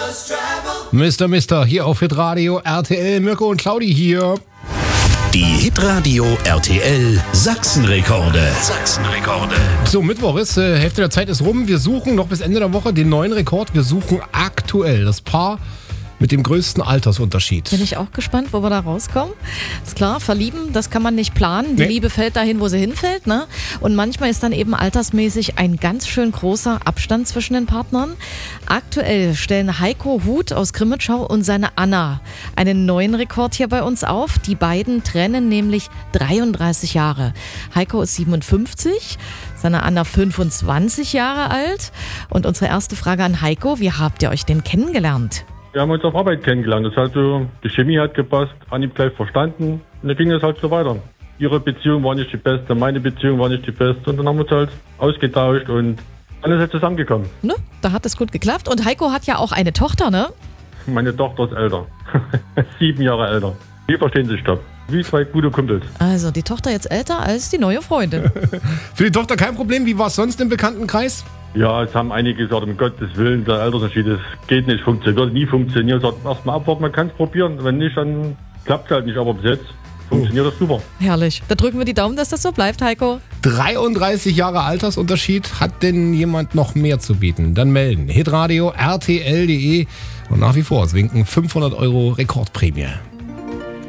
Mister, hier auf Hitradio RTL, Mirko und Claudi hier. Die Hitradio RTL Sachsenrekorde. So, Mittwoch ist, Hälfte der Zeit ist rum. Wir suchen noch bis Ende der Woche den neuen Rekord. Wir suchen aktuell das Paar mit dem größten Altersunterschied. Bin ich auch gespannt, wo wir da rauskommen. Ist klar, verlieben, das kann man nicht planen. Die Liebe fällt dahin, wo sie hinfällt, ne? Und manchmal ist dann eben altersmäßig ein ganz schön großer Abstand zwischen den Partnern. Aktuell stellen Heiko Huth aus Grimmitschau und seine Anna einen neuen Rekord hier bei uns auf. Die beiden trennen nämlich 33 Jahre. Heiko ist 57, seine Anna 25 Jahre alt. Und unsere erste Frage an Heiko, wie habt ihr euch denn kennengelernt? Wir haben uns auf Arbeit kennengelernt. Das heißt so, die Chemie hat gepasst, Anhieb gleich verstanden. Und dann ging es halt so weiter. Ihre Beziehung war nicht die beste, meine Beziehung war nicht die beste. Und dann haben wir uns halt ausgetauscht und alles ist zusammengekommen. Ne? Da hat es gut geklappt. Und Heiko hat ja auch eine Tochter, ne? Meine Tochter ist älter. 7 Jahre älter. Die verstehen sich top. Wie zwei gute Kumpels. Also die Tochter jetzt älter als die neue Freundin. Für die Tochter kein Problem. Wie war es sonst im Bekanntenkreis? Ja, es haben einige gesagt, um Gottes Willen, der Altersunterschied, das geht nicht, funktioniert, wird nie funktionieren. Ich sage, erst mal abwarten, man kann es probieren. Wenn nicht, dann klappt es halt nicht. Aber bis jetzt funktioniert das super. Herrlich. Da drücken wir die Daumen, dass das so bleibt, Heiko. 33 Jahre Altersunterschied. Hat denn jemand noch mehr zu bieten? Dann melden. Hitradio RTL.de. Und nach wie vor, es winken 500 € Rekordprämie.